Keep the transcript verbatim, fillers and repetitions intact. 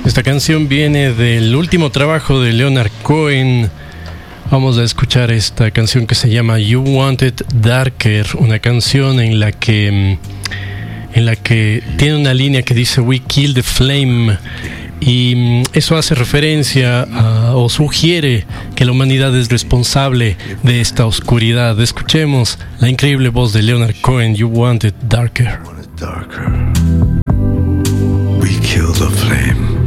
Esta canción viene del último trabajo de Leonard Cohen. Vamos a escuchar esta canción que se llama You Want It Darker, una canción en la que en la que tiene una línea que dice We Kill the Flame, y eso hace referencia a, o sugiere que la humanidad es responsable de esta oscuridad. Escuchemos la increíble voz de Leonard Cohen, You Want It Darker. We kill the flame.